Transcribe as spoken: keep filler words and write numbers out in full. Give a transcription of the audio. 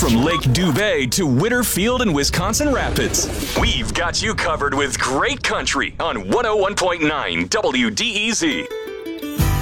From Lake Dubay to Whitterfield and Wisconsin Rapids, we've got you covered with great country on one oh one point nine W D E Z.